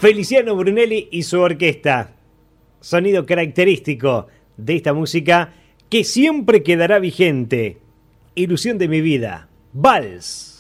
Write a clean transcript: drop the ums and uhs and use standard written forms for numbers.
Feliciano Brunelli y su orquesta. Sonido característico de esta música que siempre quedará vigente. Ilusión de mi vida. Vals.